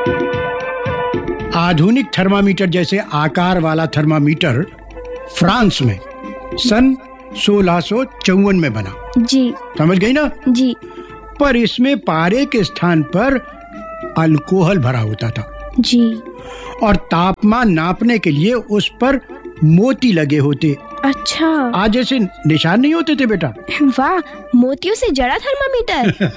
आधुनिक थर्मामीटर जैसे आकार वाला थर्मामीटर फ्रांस में सन 1654 में बना। जी समझ गई ना? जी। पर इसमें पारे के स्थान पर अल्कोहल भरा होता था जी। और तापमान नापने के लिए उस पर मोती लगे होते। अच्छा। आज जैसे निशान नहीं होते थे बेटा। वाह, मोतियों से जड़ा थर्मामीटर।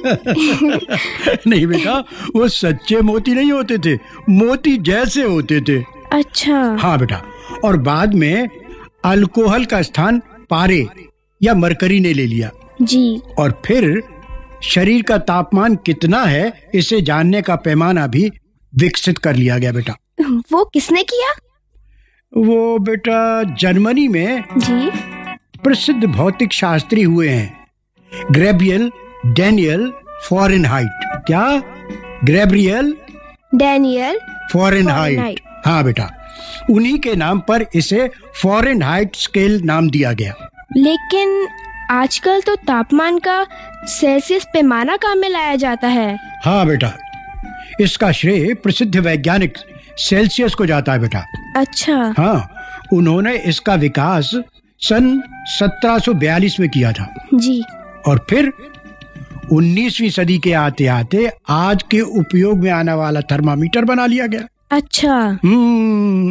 नहीं बेटा, वो सच्चे मोती नहीं होते थे, मोती जैसे होते थे। अच्छा। हाँ बेटा। और बाद में अल्कोहल का स्थान पारे या मरकरी ने ले लिया। जी। और फिर शरीर का तापमान कितना है इसे जानने का पैमाना भी विकसित कर लिया गया बेटा। वो किसने किया? वो बेटा जर्मनी में जी। प्रसिद्ध भौतिक शास्त्री हुए हैं, गैब्रियल डैनियल फ़ारेनहाइट। क्या? Gabriel Daniel Fahrenheit. हाँ बेटा, उन्हीं के नाम पर इसे फ़ारेनहाइट स्केल नाम दिया गया। लेकिन आजकल तो तापमान का सेल्सियस पैमाना काम में लाया जाता है। हाँ बेटा, इसका श्रेय प्रसिद्ध वैज्ञानिक सेल्सियस को जाता है बेटा। अच्छा। हाँ, उन्होंने इसका विकास सन 1742 में किया था। जी। और फिर 19वीं सदी के आते आते आज के उपयोग में आने वाला थर्मामीटर बना लिया गया। अच्छा।